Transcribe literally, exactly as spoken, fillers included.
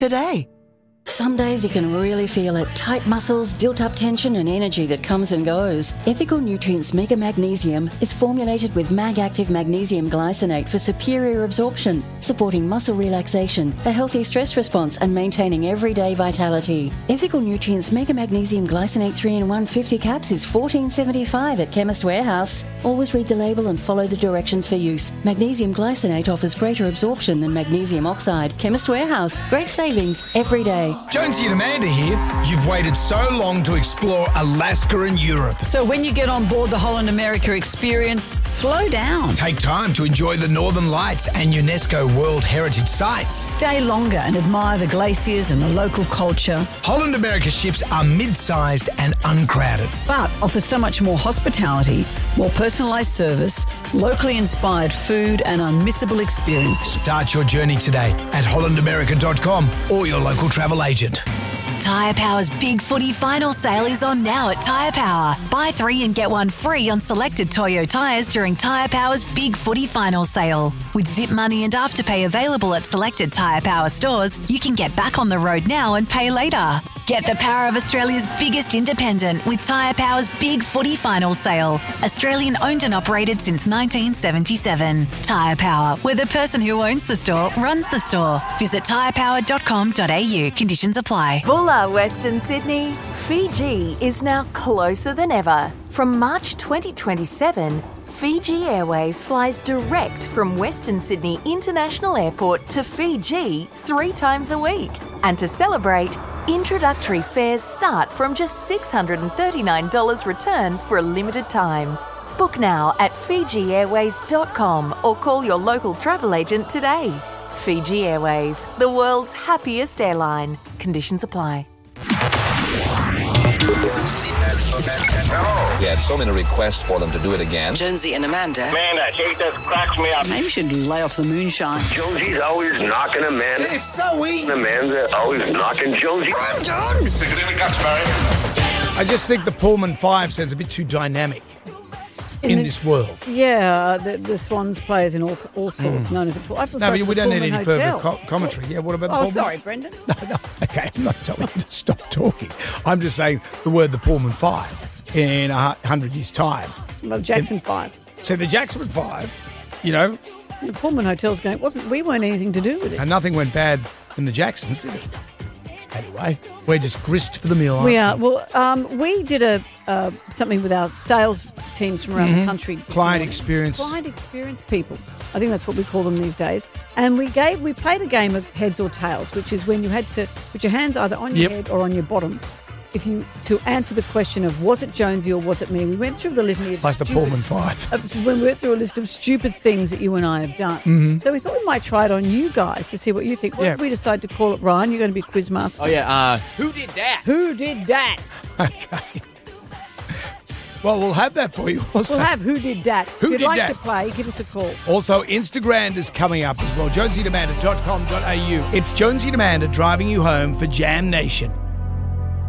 today. Some days you can really feel it. Tight muscles, built-up tension and energy that comes and goes. Ethical Nutrients Mega Magnesium is formulated with Mag-Active Magnesium Glycinate for superior absorption, supporting muscle relaxation, a healthy stress response and maintaining everyday vitality. Ethical Nutrients Mega Magnesium Glycinate three in one fifty caps is fourteen dollars seventy-five at Chemist Warehouse. Always read the label and follow the directions for use. Magnesium Glycinate offers greater absorption than magnesium oxide. Chemist Warehouse. Great savings every day. Jonesy and Amanda here. You've waited so long to explore Alaska and Europe. So when you get on board the Holland America experience, slow down. Take time to enjoy the Northern Lights and UNESCO World Heritage Sites. Stay longer and admire the glaciers and the local culture. Holland America ships are mid-sized and uncrowded, but offer so much more hospitality, more personalised service, locally inspired food and unmissable experiences. Start your journey today at holland america dot com or your local travel agent. Tyre Power's Big Footy Final Sale is on now at Tyre Power. Buy three and get one free on selected Toyo tyres during Tyre Power's Big Footy Final Sale. With Zip Money and Afterpay available at selected Tyre Power stores, you can get back on the road now and pay later. Get the power of Australia's biggest independent with Tyre Power's Big Footy Final Sale. Australian owned and operated since nineteen seventy-seven. Tyre Power, where the person who owns the store runs the store. Visit tyre power dot com dot a u. Conditions apply. Bulla, Western Sydney. Fiji is now closer than ever. From March twenty twenty-seven, Fiji Airways flies direct from Western Sydney International Airport to Fiji three times a week. And to celebrate, introductory fares start from just six hundred thirty-nine dollars return for a limited time. Book now at fiji airways dot com or call your local travel agent today. Fiji Airways, the world's happiest airline. Conditions apply. We had so many requests for them to do it again. Jonesy and Amanda. Man, that shit just cracks me up. Maybe you should lay off the moonshine. Jonesy's always knocking Amanda. It's so easy. Amanda always knocking Jonesy. I'm done. Stick it in the guts, Barry. I just think the Pullman five sounds a bit too dynamic in, in the, this world. Yeah, the, the Swans players in all all sorts, mm. known as a. I feel no, but we don't Pullman need any Hotel. further co- commentary. Yeah, what about the oh, Pullman? sorry, Brendan. No, no, okay, I'm not telling you to stop talking. I'm just saying the word the Pullman five in a hundred years' time. Well, Jackson and, five. So the Jackson five, you know. The Pullman Hotel's going, wasn't, we weren't anything to do with it. And nothing went bad in the Jacksons, did it? Anyway, we're just grist for the meal, aren't we? We are. Well, um, we did a uh, something with our sales teams from around mm-hmm. the country. Client experience. Client experience people. I think that's what we call them these days. And we gave we played a game of heads or tails, which is when you had to put your hands either on your yep. head or on your bottom. If you to answer the question of was it Jonesy or was it me, we went through the litany of like stupid, the Pullman Five. Uh, when we went through a list of stupid things that you and I have done. Mm-hmm. So we thought we might try it on you guys to see what you think. What yeah. did we decide to call it, Ryan? You're going to be quiz master. Oh yeah. Uh, who did that? Who did that? Okay. Well, we'll have that for you. Also. We'll have Who Did Dat. Who if you'd did like that? to play, give us a call. Also, Instagram is coming up as well. jonesy and amanda dot com dot a u. It's Jonesy and Amanda driving you home for Jam Nation.